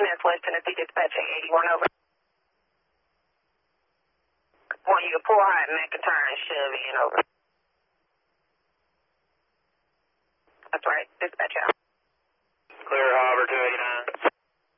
Smith, West Tennessee Dispatching 81 over. Want you to pull hot and make a turn and shove in over. That's right, dispatch out. Clear, hover 289.